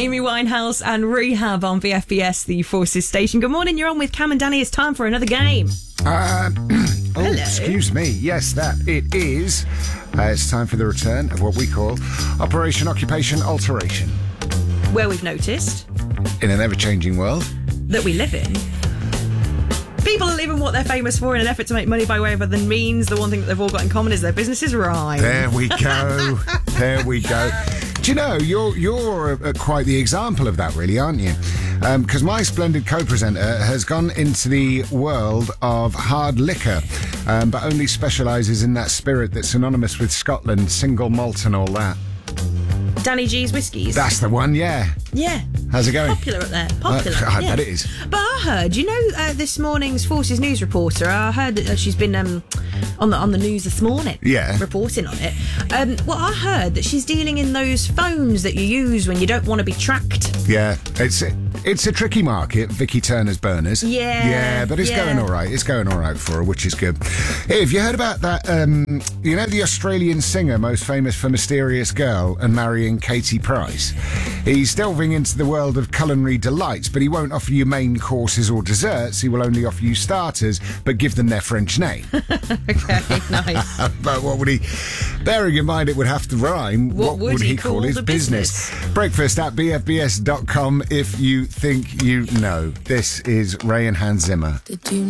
Amy Winehouse and Rehab on BFBS, the Forces station. Good morning, you're on with Cam and Danny. It's time for another game. Hello. Excuse me. Yes, that it is. It's time for the return of what we call Operation Occupation Alteration. Where we've noticed, In an ever-changing world that we live in, people are leaving what they're famous for in an effort to make money by way of other means. The one thing that they've all got in common is their businesses rhyme. There we go. There we go. Do you know, you're quite the example of that, really, aren't you? Because my splendid co-presenter has gone into the world of hard liquor, but only specialises in that spirit that's synonymous with Scotland, single malt and all that. Danny G's Whiskies. That's the one, yeah. Yeah. How's it going? Popular up there. Popular. I yeah. bet it is. But I heard, you know, this morning's Forces news reporter, I heard that she's been on the news this morning. Yeah. Reporting on it. Well, I heard that she's dealing in those phones that you use when you don't want to be tracked. Yeah, it's a tricky market, Vicky Turner's burners. Yeah. Yeah, but it's going all right. It's going all right for her, which is good. Hey, have you heard about that, you know, the Australian singer most famous for Mysterious Girl and marrying Katie Price? He's delving into the world of culinary delights, but he won't offer you main courses or desserts. He will only offer you starters, but give them their French name. Okay, nice. But what would he... Bearing in mind it would have to rhyme, what would he call his business? Breakfast at bfbs.com if you think you know. This is Ray and Hans Zimmer. Did you